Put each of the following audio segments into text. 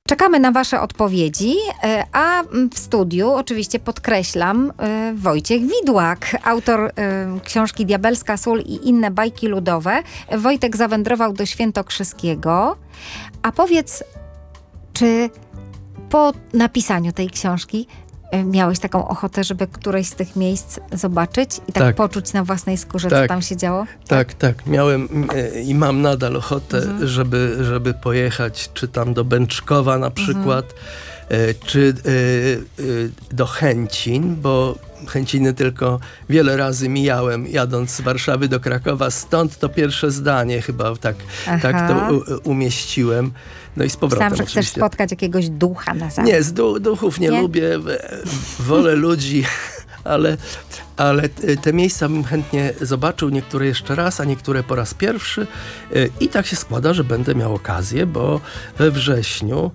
Czekamy na wasze odpowiedzi, a w studiu oczywiście podkreślam Wojciech Widłak, autor książki Diabelska sól i inne bajki ludowe. Wojtek zawędrował do Świętokrzyskiego. A powiedz, czy po napisaniu tej książki miałeś taką ochotę, żeby któreś z tych miejsc zobaczyć i tak poczuć na własnej skórze, co tam się działo? Tak. Miałem i mam nadal ochotę, żeby pojechać, czy tam do Bęczkowa na przykład, czy do Chęcin, bo Chęciny tylko wiele razy mijałem, jadąc z Warszawy do Krakowa. Stąd to pierwsze zdanie chyba tak to umieściłem. No i z powrotem. Myślałam, że chcesz spotkać jakiegoś ducha na zawsze. Nie, z duchów nie lubię. Wolę ludzi, ale te miejsca bym chętnie zobaczył, niektóre jeszcze raz, a niektóre po raz pierwszy. I tak się składa, że będę miał okazję, bo we wrześniu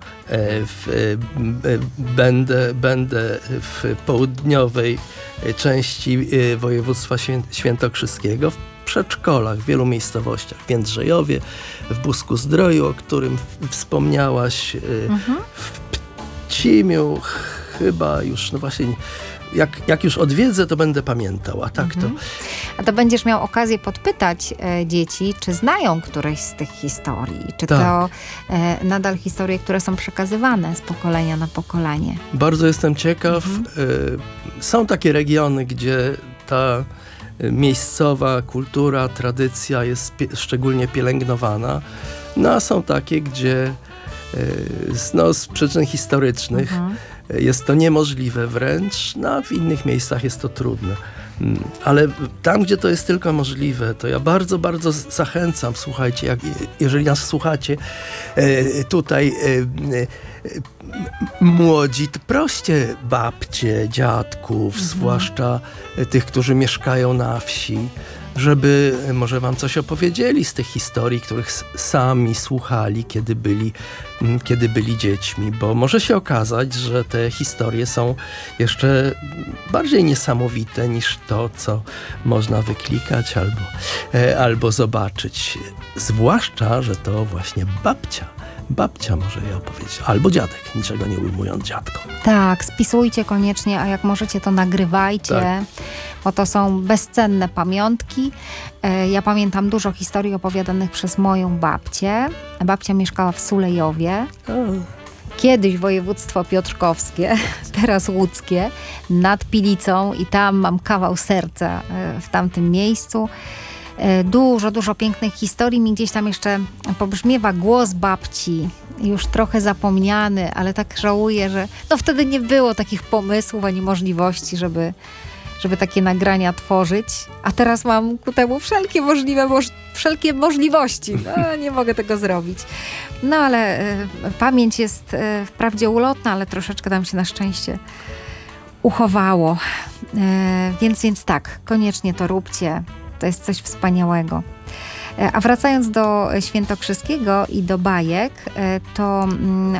będę w południowej części województwa świętokrzyskiego, w przedszkolach w wielu miejscowościach, w Jędrzejowie, w Busku-Zdroju, o którym wspomniałaś, w Pcimiu chyba już, no właśnie, jak już odwiedzę, to będę pamiętał, a tak to... A to będziesz miał okazję podpytać dzieci, czy znają któreś z tych historii, czy to nadal historie, które są przekazywane z pokolenia na pokolenie. Bardzo jestem ciekaw. Są takie regiony, gdzie ta miejscowa kultura, tradycja jest szczególnie pielęgnowana. No a są takie, gdzie z przyczyn historycznych jest to niemożliwe wręcz, no a w innych miejscach jest to trudne. Ale tam, gdzie to jest tylko możliwe, to ja bardzo, bardzo zachęcam, słuchajcie, jeżeli nas słuchacie tutaj młodzi, to proście babcie, dziadków, zwłaszcza tych, którzy mieszkają na wsi, żeby może wam coś opowiedzieli z tych historii, których sami słuchali, kiedy byli dziećmi, bo może się okazać, że te historie są jeszcze bardziej niesamowite niż to, co można wyklikać albo zobaczyć. Zwłaszcza, że to właśnie babcia może je opowiedzieć. Albo dziadek, niczego nie ujmując dziadkom. Tak, spisujcie koniecznie, a jak możecie, to nagrywajcie, bo to są bezcenne pamiątki. Ja pamiętam dużo historii opowiadanych przez moją babcię. Babcia mieszkała w Sulejowie. Kiedyś województwo piotrkowskie, teraz łódzkie, nad Pilicą i tam mam kawał serca w tamtym miejscu. Dużo pięknych historii. Mi gdzieś tam jeszcze pobrzmiewa głos babci, już trochę zapomniany, ale tak żałuję, że wtedy nie było takich pomysłów ani możliwości, żeby takie nagrania tworzyć. A teraz mam ku temu wszelkie możliwości. Nie mogę tego zrobić. No ale pamięć jest wprawdzie ulotna, ale troszeczkę tam się na szczęście uchowało. Więc tak, koniecznie to róbcie. To jest coś wspaniałego. A wracając do Świętokrzyskiego i do bajek, to